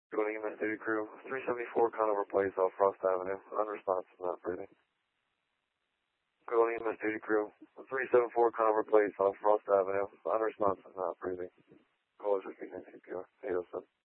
Going EMS duty crew, 374 Conover Place off Frost Avenue, unresponsive, not breathing. Going EMS duty crew, 374 Conover Place off Frost Avenue, unresponsive, not breathing. Callers receiving CPR, 807.